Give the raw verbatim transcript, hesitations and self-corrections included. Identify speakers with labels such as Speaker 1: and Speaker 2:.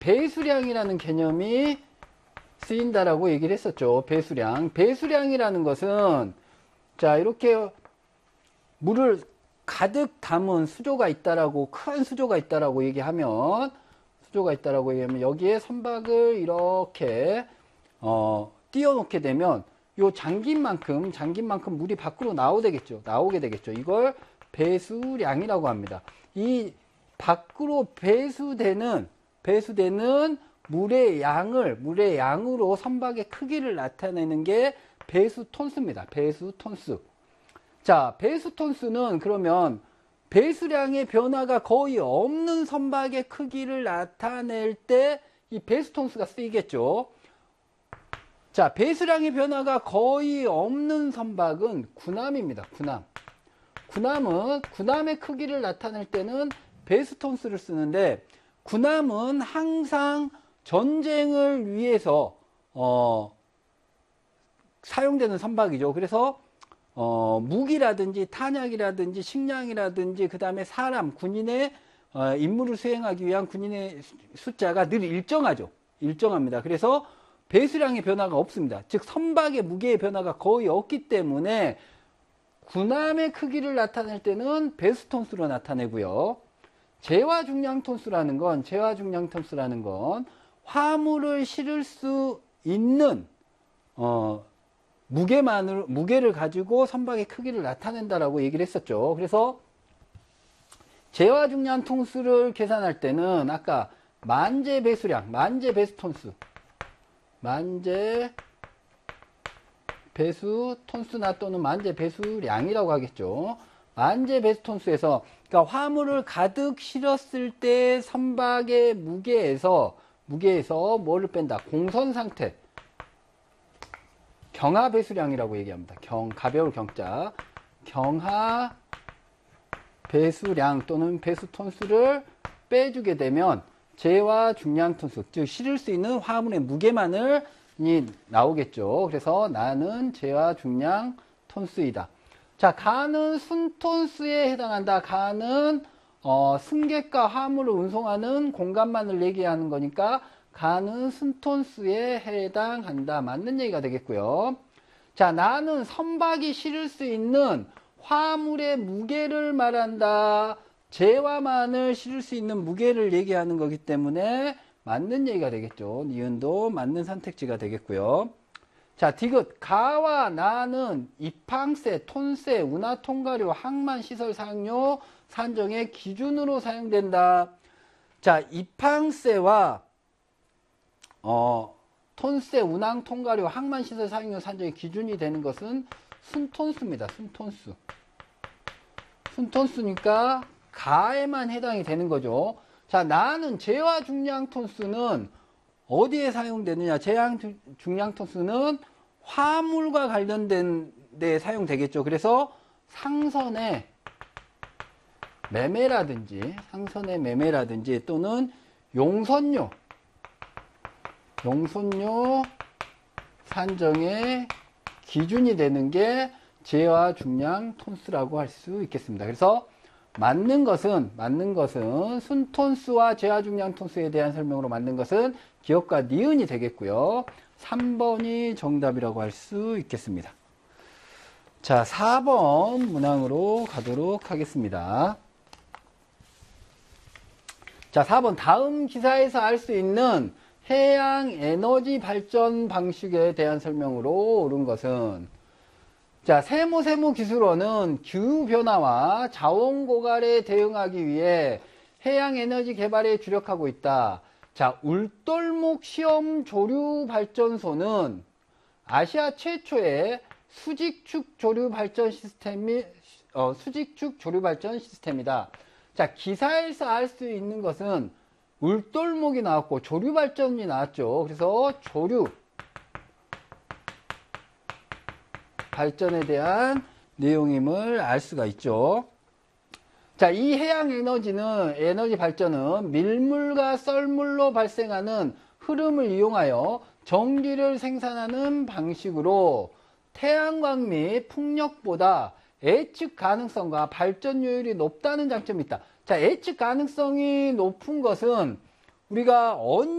Speaker 1: 배수량이라는 개념이 쓰인다라고 얘기를 했었죠. 배수량. 배수량이라는 것은 자, 이렇게 물을 가득 담은 수조가 있다라고, 큰 수조가 있다라고 얘기하면, 수조가 있다라고 얘기하면, 여기에 선박을 이렇게, 어, 띄워놓게 되면, 요 잠긴 만큼, 잠긴 만큼 물이 밖으로 나오게 되겠죠. 나오게 되겠죠. 이걸 배수량이라고 합니다. 이 밖으로 배수되는, 배수되는 물의 양을, 물의 양으로 선박의 크기를 나타내는 게 배수 톤수입니다. 배수 톤수. 자, 배수 톤수는 그러면 배수량의 변화가 거의 없는 선박의 크기를 나타낼 때 이 배수 톤수가 쓰이겠죠. 자, 배수량의 변화가 거의 없는 선박은 군함입니다. 군함. 군함은, 군함의 크기를 나타낼 때는 배수 톤수를 쓰는데, 군함은 항상 전쟁을 위해서, 어, 사용되는 선박이죠. 그래서, 어, 무기라든지 탄약이라든지 식량이라든지 그 다음에 사람, 군인의 어, 임무를 수행하기 위한 군인의 숫자가 늘 일정하죠. 일정합니다. 그래서 배수량의 변화가 없습니다. 즉 선박의 무게의 변화가 거의 없기 때문에 군함의 크기를 나타낼 때는 배수 톤수로 나타내고요. 재화 중량 톤수라는 건 재화 중량 톤수라는 건 화물을 실을 수 있는 어, 무게만으로 무게를 가지고 선박의 크기를 나타낸다라고 얘기를 했었죠. 그래서 재화 중량 톤수를 계산할 때는 아까 만재 배수량, 만재 배수 톤수, 만재 배수 톤수나 또는 만재 배수량이라고 하겠죠. 만재 배수 톤수에서 그러니까 화물을 가득 실었을 때 선박의 무게에서 무게에서 뭐를 뺀다? 공선 상태. 경하 배수량이라고 얘기합니다. 경, 가벼울 경자. 경하 배수량 또는 배수 톤수를 빼주게 되면 재화 중량 톤수, 즉 실을 수 있는 화물의 무게만을 이 나오겠죠. 그래서 나는 재화 중량 톤수이다. 자, 가는 순톤수에 해당한다. 가는 어, 승객과 화물을 운송하는 공간만을 얘기하는 거니까 가는 순톤수에 해당한다. 맞는 얘기가 되겠고요. 자, 나는 선박이 실을 수 있는 화물의 무게를 말한다. 재화만을 실을 수 있는 무게를 얘기하는 거기 때문에 맞는 얘기가 되겠죠. 니은도 맞는 선택지가 되겠고요. 자, 디귿. 가와 나는 입항세, 톤세, 운하 통과료, 항만 시설 사용료 산정의 기준으로 사용된다. 자, 입항세와 어, 톤세, 운항 통과료, 항만 시설 사용료 산정의 기준이 되는 것은 순톤수입니다. 순톤수. 순톤수니까 가에만 해당이 되는 거죠. 자, 나는 재화 중량 톤수는 어디에 사용되느냐? 재화 중량 톤수는 화물과 관련된 데 사용되겠죠. 그래서 상선의 매매라든지 상선의 매매라든지 또는 용선료 용선료 산정의 기준이 되는 게 재화 중량 톤수라고 할 수 있겠습니다. 그래서 맞는 것은 맞는 것은 순톤수와 재화 중량 톤수에 대한 설명으로 맞는 것은 기억과 니은이 되겠고요. 삼 번이 정답이라고 할 수 있겠습니다. 자, 사 번 문항으로 가도록 하겠습니다. 자, 사 번 다음 기사에서 알 수 있는 해양 에너지 발전 방식에 대한 설명으로 옳은 것은 자, 세모 세모 기술원은 기후변화와 자원 고갈에 대응하기 위해 해양 에너지 개발에 주력하고 있다. 자, 울돌목 시험 조류 발전소는 아시아 최초의 수직축 조류 발전 시스템이 어, 수직축 조류 발전 시스템이다. 자, 기사에서 알 수 있는 것은 울돌목이 나왔고 조류 발전이 나왔죠. 그래서 조류 발전에 대한 내용임을 알 수가 있죠. 자, 이 해양 에너지는, 에너지 발전은 밀물과 썰물로 발생하는 흐름을 이용하여 전기를 생산하는 방식으로 태양광 및 풍력보다 예측 가능성과 발전효율이 높다는 장점이 있다. 자, 예측 가능성이 높은 것은 우리가 언